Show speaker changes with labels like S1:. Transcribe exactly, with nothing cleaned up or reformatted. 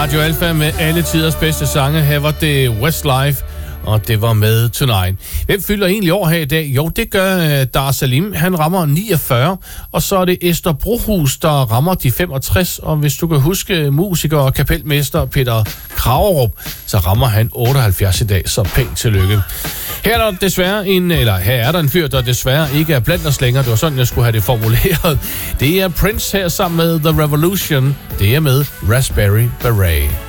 S1: Radio Alpha med alle tiders bedste sange. Her var det Westlife, og det var med Tonight. Hvem fylder egentlig år her i dag? Jo, det gør uh, Dar Salim. Han rammer niogfyrre, og så er det Esther Brohus, der rammer de femogtres. Og hvis du kan huske musiker og kapelmester Peter Kragerup, så rammer han otteoghalvfjerds i dag, så pænt tillykke. Her er der desværre en, eller her er der en fyr, der desværre ikke er blandt os længere. Det var sådan, jeg skulle have det formuleret. Det er Prince her sammen med The Revolution. Det er med Raspberry Beret.